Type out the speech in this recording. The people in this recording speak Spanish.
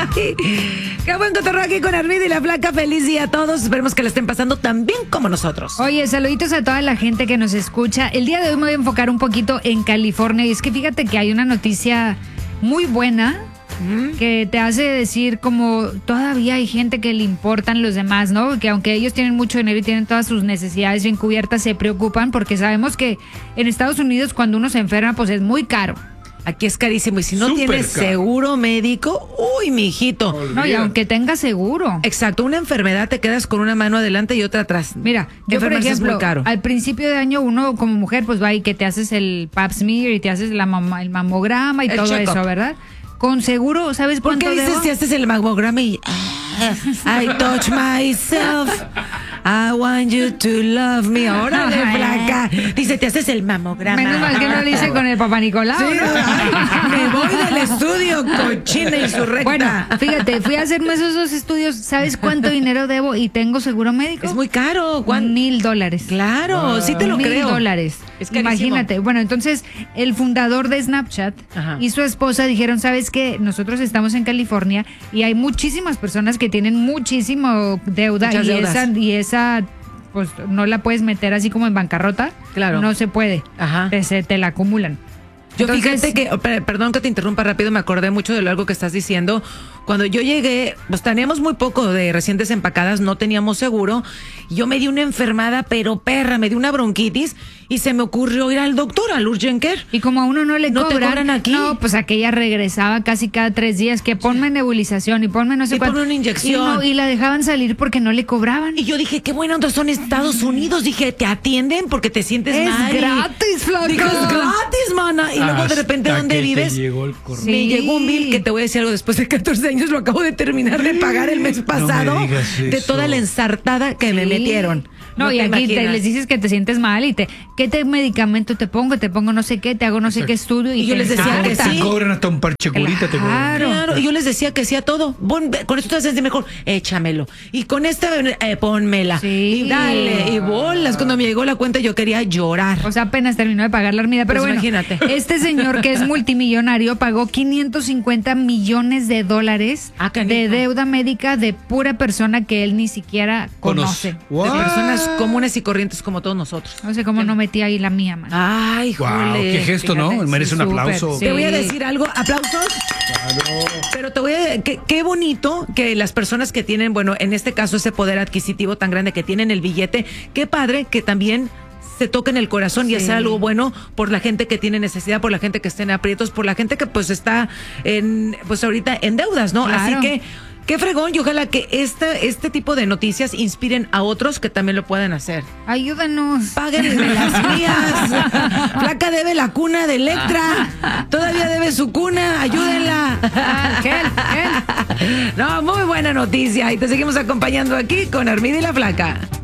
Ay, qué buen cotorreo aquí con Armida y la Flaca. Feliz día a todos. Esperemos que la estén pasando tan bien como nosotros. Oye, saluditos a toda la gente que nos escucha. El día de hoy me voy a enfocar un poquito en California. Y es que fíjate que hay una noticia muy buena que te hace decir como todavía hay gente que le importan los demás, ¿no? Que aunque ellos tienen mucho dinero y tienen todas sus necesidades bien cubiertas, se preocupan porque sabemos que en Estados Unidos cuando uno se enferma pues es muy caro. Aquí es carísimo. Y si no tienes seguro médico, uy, mijito. No, y aunque tengas seguro. Exacto, una enfermedad te quedas con una mano adelante y otra atrás. Mira, yo por Enfermarse ejemplo, es muy caro. al principio de año uno como mujer pues va y que te haces el pap smear y te haces el mamograma y El todo check-up. eso, ¿verdad? Con seguro, ¿sabes ¿Por cuánto qué dices debo? si haces el mamograma y I touch myself? I want you to love me. Órale, Flaca. Dice, te haces el mamograma. Menos mal que no lo hice con el Papá Nicolau, Sí, ¿no? ay, me voy del estudio, cochina insurrecta. Bueno, fíjate, fui a hacerme esos dos estudios. ¿Sabes cuánto dinero debo? Y tengo seguro médico. Es muy caro. $1,000. Claro, sí te lo creo. $1,000. Es carísimo. Imagínate. Bueno, entonces, el fundador de Snapchat Ajá. y su esposa dijeron, ¿sabes qué? Nosotros estamos en California y hay muchísimas personas que tienen muchísimo deuda Muchas deudas. y esa pues no la puedes meter así como en bancarrota. Claro. No se puede. Ajá. Se te la acumulan. Yo Entonces, fíjate que, perdón que te interrumpa rápido, me acordé mucho de algo que estás diciendo. Cuando yo llegué, pues teníamos muy poco de recién desempacadas, no teníamos seguro. Yo me di una enfermada, pero perra, me di una bronquitis y se me ocurrió ir al doctor, al Urgent Care. y como a uno no le ¿No te cobran, cobran aquí? no, pues aquella regresaba casi cada 3 días, que ponme nebulización y ponme no sé Y cuánto. ponme una inyección. Y la dejaban salir porque no le cobraban. Y yo dije, qué buena onda son Estados Unidos. Dije, te atienden porque te sientes Es mal. gratis, Flaca. Dije, es gratis, mana. Y luego de repente, Hasta ¿dónde que vives? te llegó el correo. Me Sí. llegó un bill que te voy a decir algo después de 14 años, lo acabo de terminar de pagar el mes pasado digas de eso. toda la ensartada que me Sí. metieron. No, y te aquí imaginas. les dices que te sientes mal y ¿qué medicamento te pongo? Te pongo no sé qué, te hago no sé qué estudio. Y yo te les decía que encanta. sí. Te cobran hasta un parche curita, te cobran. Claro, y yo les decía que sí a todo. Con esto te vas a sentir mejor, échamelo. Y con esta, pónmela. Sí. Y dale, y bolas. Cuando me llegó la cuenta yo quería llorar. O sea, apenas terminó de pagar la armida. Pero Pues bueno, imagínate. este señor que es multimillonario pagó $550 millones Ah, canijo. de deuda médica de pura persona que él ni siquiera conoce. De What? personas comunes y corrientes como todos nosotros. No sé cómo no metí ahí la mía, man. Ay, Wow, jole. qué gesto, ¿no? Fíjate, Merece sí, un súper, aplauso. sí. Te voy a decir algo, aplausos. Pero te voy a qué bonito que las personas que tienen, bueno, en este caso ese poder adquisitivo tan grande que tienen el billete, qué padre que también se toquen el corazón y Sí. hacer algo bueno por la gente que tiene necesidad, por la gente que está en aprietos, por la gente que pues está pues ahorita en deudas, ¿no? Claro. Así que qué fregón y ojalá que este tipo de noticias inspiren a otros que también lo puedan hacer. Ayúdanos. Páguenme las mías. Flaca debe la cuna de Electra. Todavía debe su cuna. Ayúdenla. No, muy buena noticia. Y te seguimos acompañando aquí con Armida y la Flaca.